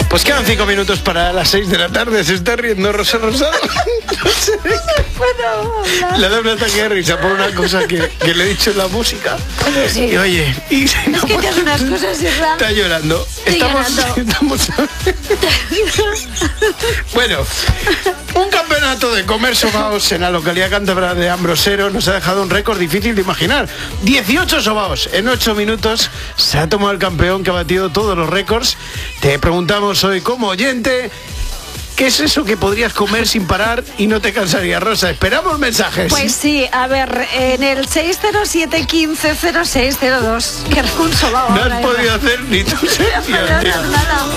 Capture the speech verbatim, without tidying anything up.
Pues quedan cinco minutos para las seis de la tarde. Se está riendo Rosa Rosado. No sé. Bueno, Le da un ataque de risa por una cosa que, que le he dicho en la música. Oye, sí. Y oye, y Es que te hace unas cosas, Isra. está llorando. Estoy Estamos, llorando. estamos... Bueno, un campeonato de comer sobaos en la localidad cántabra de Ambrosero nos ha dejado un récord difícil de imaginar. dieciocho sobaos en ocho minutos. Se ha tomado el campeón que ha batido todos los récords. Te preguntamos hoy como oyente, ¿qué es eso que podrías comer sin parar y no te cansaría, Rosa? Esperamos mensajes. Pues sí, a ver, en el seis cero siete, quince, cero seis cero dos. Que era un sobao. No has ahora, podido Isra. hacer ni tu No he podido sección, hacer tío. nada.